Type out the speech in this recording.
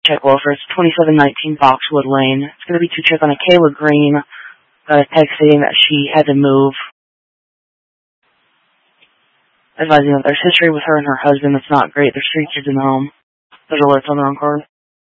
Check Wilford. It's 2719 Boxwood Lane. It's going to be to check on a Kayla Green. Got a text saying that she had to move. Advising that there's history with her and her husband that's not great. There's 3 kids in the home. There's alerts on the wrong card.